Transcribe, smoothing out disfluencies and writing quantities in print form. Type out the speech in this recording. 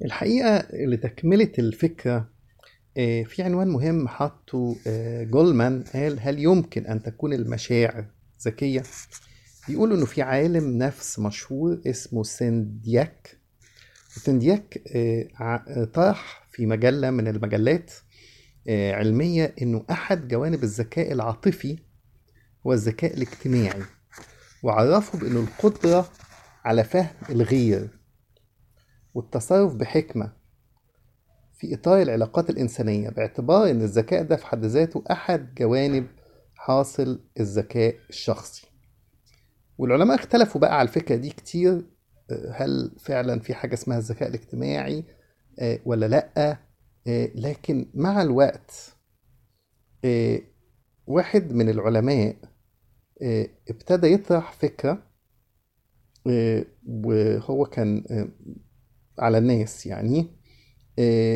الحقيقة لتكملة الفكرة، في عنوان مهم حطه جولمان. قال: هل يمكن أن تكون المشاعر ذكية؟ بيقولوا إنه في عالم نفس مشهور اسمه سندياك. سندياك طرح في مجلة من المجلات علمية إنه أحد جوانب الذكاء العاطفي هو الذكاء الاجتماعي، وعرفه بإنه القدرة على فهم الغير والتصرف بحكمة في إطار العلاقات الإنسانية، باعتبار إن الذكاء ده في حد ذاته أحد جوانب حاصل الذكاء الشخصي. والعلماء اختلفوا بقى على الفكرة دي كتير. هل فعلا في حاجة اسمها الذكاء الاجتماعي ولا لأ؟ لكن مع الوقت آه، واحد من العلماء ابتدى يطرح فكرة، وهو كان على الناس يعني،